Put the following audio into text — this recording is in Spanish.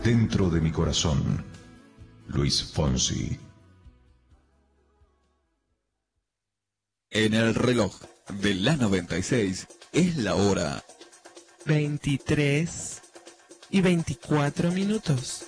dentro de mi corazón. Luis Fonsi. En el reloj de la 96 es la hora 23:24.